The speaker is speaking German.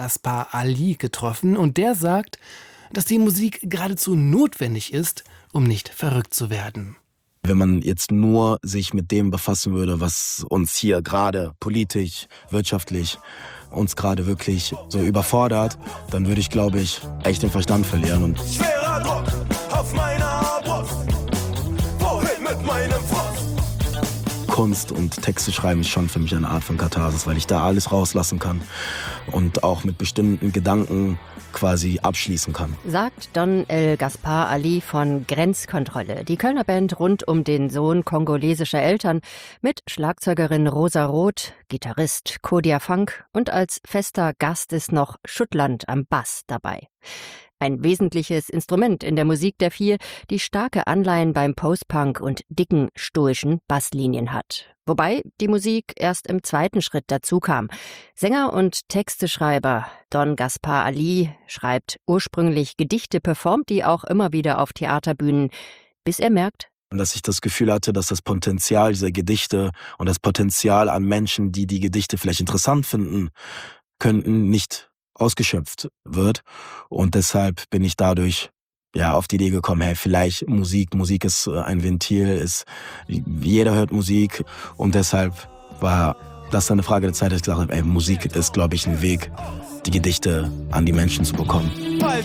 Aspar Ali getroffen und der sagt, dass die Musik geradezu notwendig ist, um nicht verrückt zu werden. Wenn man jetzt nur sich mit dem befassen würde, was uns hier gerade politisch, wirtschaftlich uns gerade wirklich so überfordert, dann würde ich, glaube ich, echt den Verstand verlieren. Und schwerer Druck auf meiner Brust, wohin mit meinem Frust? Kunst und Texte schreiben ist schon für mich eine Art von Katharsis, weil ich da alles rauslassen kann und auch mit bestimmten Gedanken quasi abschließen kann. Sagt Don El Gaspar Ali von Grenzkontrolle, die Kölner Band rund um den Sohn kongolesischer Eltern mit Schlagzeugerin Rosa Roth, Gitarrist Kodia Funk und als fester Gast ist noch Schuttland am Bass dabei. Ein wesentliches Instrument in der Musik der Vier, die starke Anleihen beim Post-Punk und dicken, stoischen Basslinien hat. Wobei die Musik erst im zweiten Schritt dazu kam. Sänger und Texteschreiber Don Gaspar Ali schreibt ursprünglich Gedichte, performt die auch immer wieder auf Theaterbühnen, bis er merkt, dass ich das Gefühl hatte, dass das Potenzial dieser Gedichte und das Potenzial an Menschen, die die Gedichte vielleicht interessant finden könnten, nicht ausgeschöpft wird. Und deshalb bin ich dadurch auf die Idee gekommen, hey, vielleicht Musik ist ein Ventil, jeder hört Musik und deshalb war das eine Frage der Zeit, dass ich gesagt habe, ey, Musik ist, glaube ich, ein Weg, die Gedichte an die Menschen zu bekommen. Bald